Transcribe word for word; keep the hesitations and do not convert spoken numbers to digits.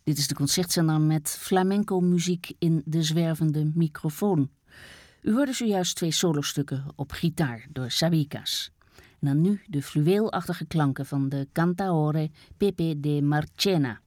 Dit is de Concertzender met flamenco-muziek in de zwervende microfoon. U hoorde zojuist twee solostukken op gitaar door Sabicas. En dan nu de fluweelachtige klanken van de Cantaore Pepe de Marchena.